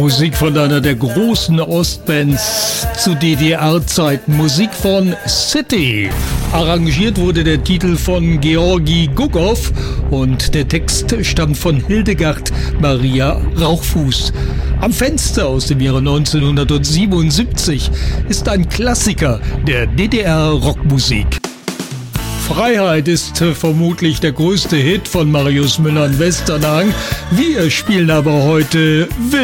Musik von einer der großen Ostbands zu DDR-Zeiten. Musik von City. Arrangiert wurde der Titel von Georgi Gugow und der Text stammt von Hildegard Maria Rauchfuß. Am Fenster aus dem Jahre 1977 ist ein Klassiker der DDR-Rockmusik. Freiheit ist vermutlich der größte Hit von Marius Müller in Westernhagen. Wir spielen aber heute